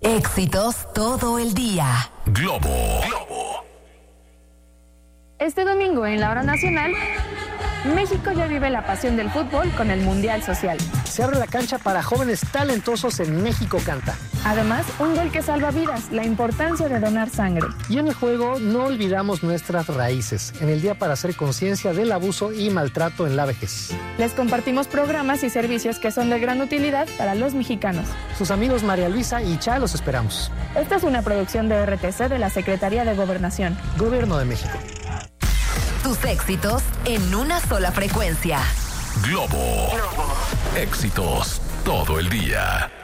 Éxitos todo el día. Globo. Este domingo en la hora nacional, México ya vive la pasión del fútbol con el Mundial Social. Se abre la cancha para jóvenes talentosos en México Canta. Además, un gol que salva vidas, la importancia de donar sangre. Y en el juego no olvidamos nuestras raíces, en el Día para hacer conciencia del abuso y maltrato en la vejez. Les compartimos programas y servicios que son de gran utilidad para los mexicanos. Sus amigos María Luisa y Cha los esperamos. Esta es una producción de RTC de la Secretaría de Gobernación. Gobierno de México. Tus éxitos en una sola frecuencia. Globo. Éxitos todo el día.